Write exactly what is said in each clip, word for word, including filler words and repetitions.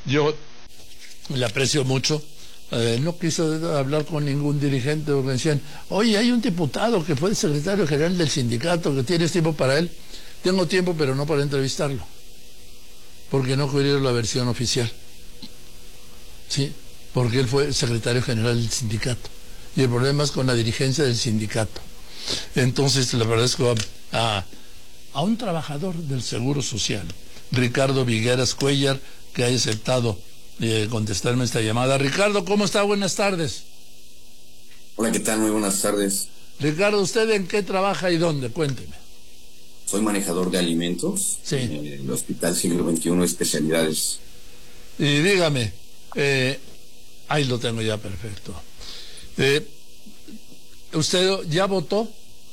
Yo le aprecio mucho. Eh, no quiso hablar con ningún dirigente porque decían, oye, hay un diputado que fue el secretario general del sindicato, que tienes tiempo para él. Tengo tiempo, pero no para entrevistarlo, porque no cubrió la versión oficial. Sí, porque él fue el secretario general del sindicato. Y el problema es con la dirigencia del sindicato. Entonces le agradezco a, a, a un trabajador del Seguro Social, Ricardo Vigueras Cuellar, que haya aceptado eh, contestarme esta llamada. Ricardo, ¿cómo está? Buenas tardes. Hola, ¿qué tal? Muy buenas tardes. Ricardo, ¿usted en qué trabaja y dónde? Cuénteme. Soy manejador de alimentos sí. en el Hospital Siglo veintiuno Especialidades. Y dígame, eh, ahí lo tengo ya perfecto. Eh, ¿Usted ya votó?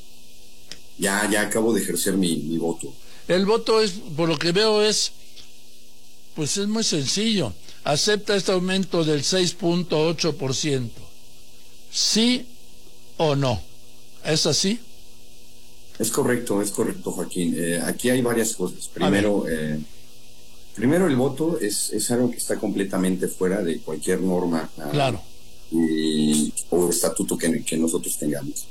Ya, ya acabo de ejercer mi, mi voto. El voto es, por lo que veo, es, pues es muy sencillo. ¿Acepta este aumento del seis punto ocho por ciento? ¿Sí o no? ¿Es así? Es correcto, es correcto, Joaquín. Eh, aquí hay varias cosas. Primero, eh, primero el voto es, es algo que está completamente fuera de cualquier norma uh, claro. y, o estatuto que, que nosotros tengamos.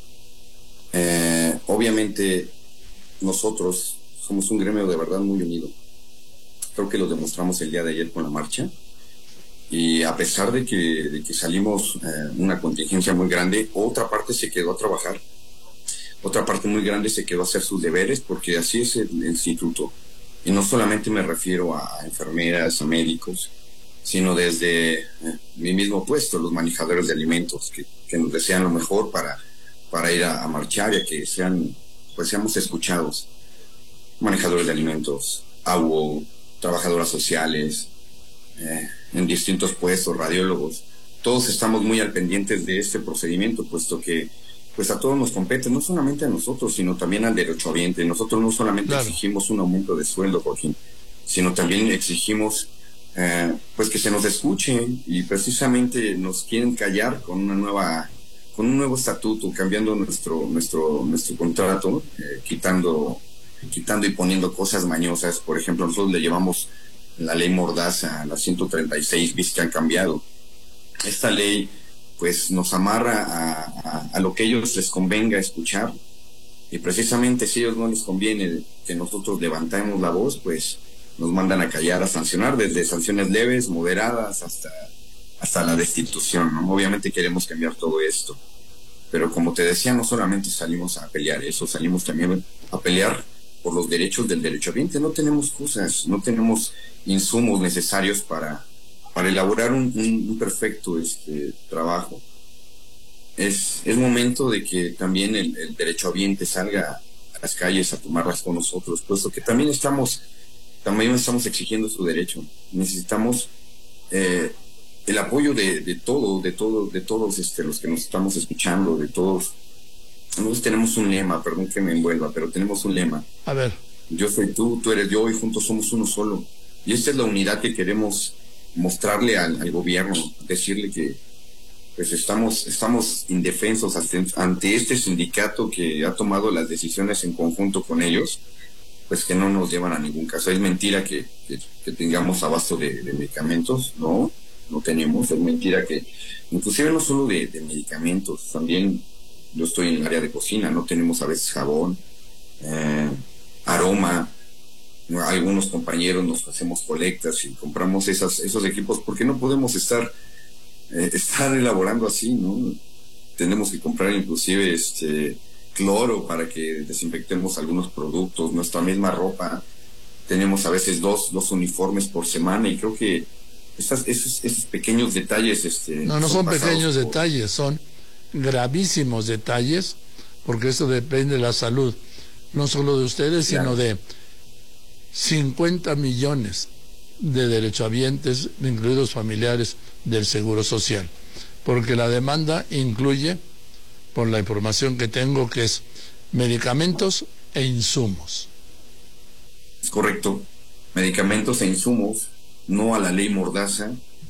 Eh, obviamente, nosotros somos un gremio de verdad muy unido. Creo que lo demostramos el día de ayer con la marcha. Y a pesar de que, de que salimos eh, una contingencia muy grande, otra parte se quedó a trabajar. Otra parte muy grande se quedó a hacer sus deberes, porque así es el, el instituto. Y no solamente me refiero a enfermeras, a médicos, sino desde eh, mi mismo puesto, los manejadores de alimentos, que, que nos desean lo mejor para, para ir a, a marchar y a que sean, pues seamos escuchados. Manejadores de alimentos, A U O, trabajadoras sociales, eh, en distintos puestos, radiólogos. Todos estamos muy al pendientes de este procedimiento, puesto que pues a todos nos compete, no solamente a nosotros, sino también al derechohabiente. Nosotros no solamente claro. exigimos un aumento de sueldo, Joaquín, sino también exigimos eh, pues que se nos escuche, y precisamente nos quieren callar con una nueva, con un nuevo estatuto, cambiando nuestro, nuestro, nuestro contrato, eh, quitando, quitando y poniendo cosas mañosas. Por ejemplo, nosotros le llevamos la ley Mordaza, la ciento treinta y seis bis que han cambiado. Esta ley pues nos amarra a, a, a lo que a ellos les convenga escuchar, y precisamente si a ellos no les conviene que nosotros levantemos la voz, pues nos mandan a callar, a sancionar, desde sanciones leves, moderadas, hasta, hasta la destitución, ¿no? Obviamente queremos cambiar todo esto, pero como te decía, no solamente salimos a pelear eso, salimos también a pelear por los derechos del derechohabiente. No tenemos cosas, no tenemos insumos necesarios para para elaborar un, un, un perfecto este, trabajo. Es, es momento de que también el, el derechohabiente salga a las calles a tomarlas con nosotros, puesto que también estamos, también estamos exigiendo su derecho. Necesitamos eh, el apoyo de, de todo, de todo, de todos este, los que nos estamos escuchando, de todos. Nosotros tenemos un lema, perdón que me envuelva, pero tenemos un lema. A ver. Yo soy tú, tú eres yo, y juntos somos uno solo. Y esta es la unidad que queremos mostrarle al, al gobierno, decirle que pues estamos estamos indefensos ante, ante este sindicato que ha tomado las decisiones en conjunto con ellos, pues que no nos llevan a ningún caso. Es mentira que, que, que tengamos abasto de, de medicamentos, no, no tenemos. Es mentira que, inclusive no solo de, de medicamentos, también yo estoy en el área de cocina, no tenemos a veces jabón, eh, aroma. Algunos compañeros nos hacemos colectas y compramos esas, esos equipos, porque no podemos estar eh, estar elaborando así, ¿no? Tenemos que comprar inclusive este cloro para que desinfectemos algunos productos, nuestra misma ropa. Tenemos a veces dos, dos uniformes por semana, y creo que esas, esos, esos pequeños detalles este, no, no son, son pequeños por... detalles, son gravísimos detalles, porque eso depende de la salud, no solo de ustedes, claro, sino de cincuenta millones de derechohabientes, incluidos familiares del Seguro Social, porque la demanda incluye, por la información que tengo, que es medicamentos e insumos. Es correcto, medicamentos e insumos, no a la ley Mordaza,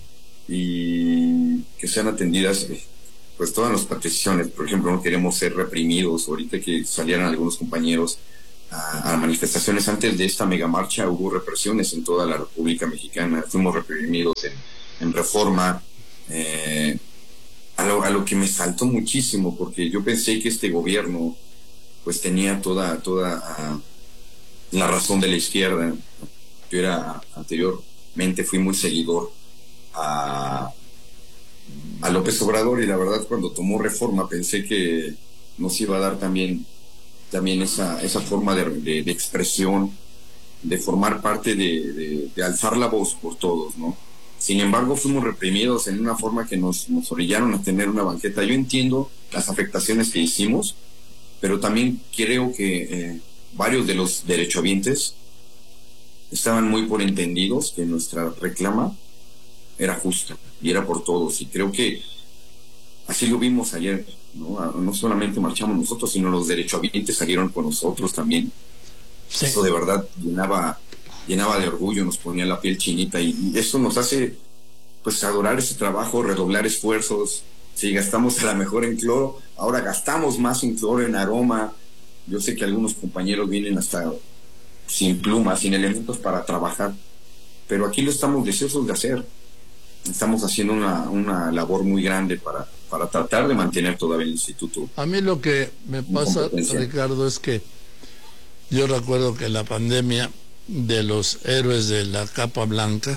y que sean atendidas pues todas las peticiones. Por ejemplo, no queremos ser reprimidos. Ahorita que salieran algunos compañeros a, a manifestaciones. Antes de esta megamarcha hubo represiones en toda la República Mexicana, fuimos reprimidos en, en Reforma, eh, a, lo, a lo que me saltó muchísimo, porque yo pensé que este gobierno pues tenía toda, toda uh, la razón de la izquierda. Yo era anteriormente, fui muy seguidor a, a López Obrador, y la verdad cuando tomó Reforma pensé que nos iba a dar también, también esa, esa forma de, de, de expresión, de formar parte de, de, de alzar la voz por todos, ¿no? Sin embargo, fuimos reprimidos en una forma que nos, nos orillaron a tener una banqueta. Yo entiendo las afectaciones que hicimos, pero también creo que eh, varios de los derechohabientes estaban muy por entendidos que nuestra reclama era justa y era por todos, y creo que así lo vimos ayer, ¿no? No solamente marchamos nosotros, sino los derechohabientes salieron con nosotros también. Sí. Eso de verdad llenaba, llenaba de orgullo, nos ponía la piel chinita, y, y eso nos hace pues adorar ese trabajo, redoblar esfuerzos. Si gastamos a lo mejor en cloro, ahora gastamos más en cloro, en aroma. Yo sé que algunos compañeros vienen hasta sin plumas, sin elementos para trabajar, pero aquí lo estamos deseosos de hacer. Estamos haciendo una, una labor muy grande para, para tratar de mantener todavía el instituto. A mí lo que me pasa, Ricardo, es que yo recuerdo que la pandemia de los héroes de la capa blanca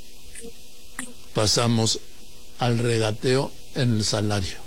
pasamos al regateo en el salario.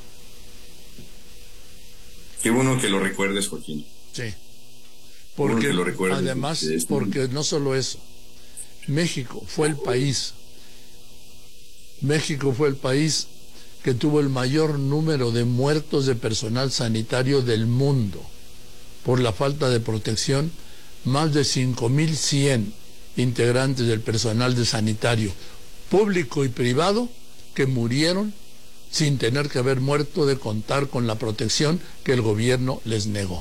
Qué bueno que lo recuerdes, Joaquín. Sí. Porque bueno que lo además, porque, porque no solo eso, México fue el país, México fue el país que tuvo el mayor número de muertos de personal sanitario del mundo por la falta de protección. Más de cinco mil cien integrantes del personal de sanitario público y privado que murieron sin tener que haber muerto de contar con la protección que el gobierno les negó.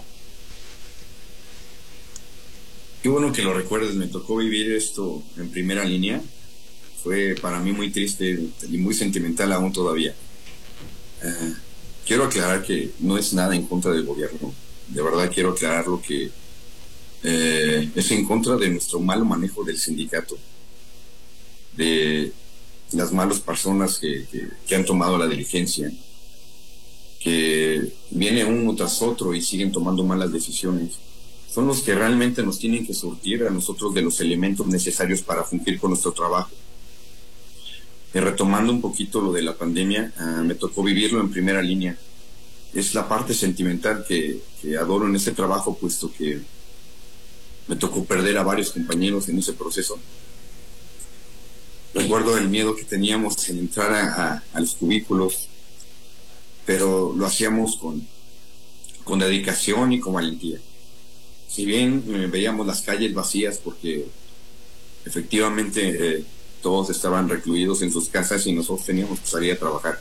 Qué bueno que lo recuerdes, me tocó vivir esto en primera línea. Fue para mí muy triste y muy sentimental aún todavía. Eh, quiero aclarar que no es nada en contra del gobierno. De verdad quiero aclarar lo que eh, es en contra de nuestro mal manejo del sindicato, de las malas personas que, que, que han tomado la dirigencia, que viene uno tras otro y siguen tomando malas decisiones. Son los que realmente nos tienen que surtir a nosotros de los elementos necesarios para cumplir con nuestro trabajo. Y retomando un poquito lo de la pandemia, uh, me tocó vivirlo en primera línea. Es la parte sentimental que, que adoro en este trabajo, puesto que me tocó perder a varios compañeros en ese proceso. Recuerdo el miedo que teníamos en entrar a, a, a los cubículos, pero lo hacíamos con, con dedicación y con valentía. Si bien eh, veíamos las calles vacías porque efectivamente eh, todos estaban recluidos en sus casas y nosotros teníamos que salir a trabajar.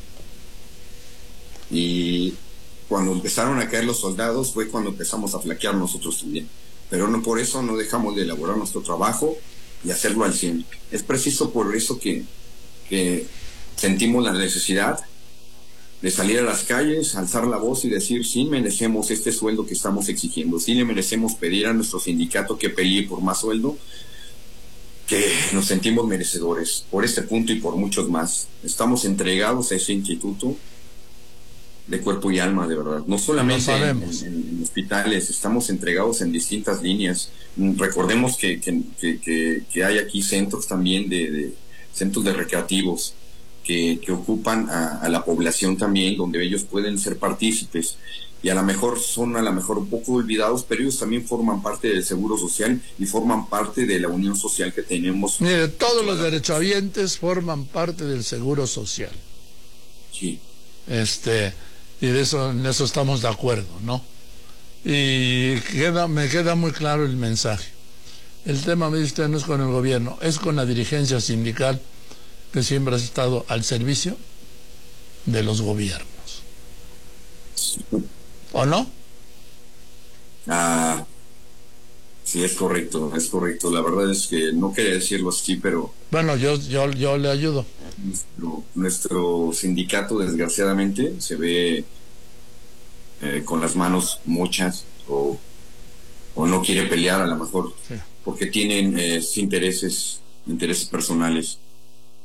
Y cuando empezaron a caer los soldados fue cuando empezamos a flaquear nosotros también. Pero no por eso no dejamos de elaborar nuestro trabajo y hacerlo al cien. Es preciso por eso que, que sentimos la necesidad de salir a las calles, alzar la voz y decir: sí merecemos este sueldo que estamos exigiendo, sí le merecemos pedir a nuestro sindicato que pelee por más sueldo, que nos sentimos merecedores por este punto y por muchos más. Estamos entregados a ese instituto de cuerpo y alma, de verdad. No solamente en, en, en hospitales, estamos entregados en distintas líneas. Recordemos que, que, que, que hay aquí centros también de, de centros de recreativos que, que ocupan a, a la población también, donde ellos pueden ser partícipes. Y a lo mejor son a lo mejor un poco olvidados, pero ellos también forman parte del Seguro Social y forman parte de la unión social que tenemos. Mire, todos los derechohabientes forman parte del Seguro Social. Sí. Este, y de eso, en eso estamos de acuerdo, ¿no? Y queda, me queda muy claro el mensaje. El tema, me dice usted, no es con el gobierno, es con la dirigencia sindical que siempre ha estado al servicio de los gobiernos. Sí. ¿O no? Ah, sí, es correcto, es correcto. La verdad es que no quería decirlo así, pero... Bueno, yo, yo, yo le ayudo. Nuestro, nuestro sindicato, desgraciadamente, se ve eh, con las manos mochas o o no quiere pelear a lo mejor, Sí. porque tienen eh, intereses, intereses personales.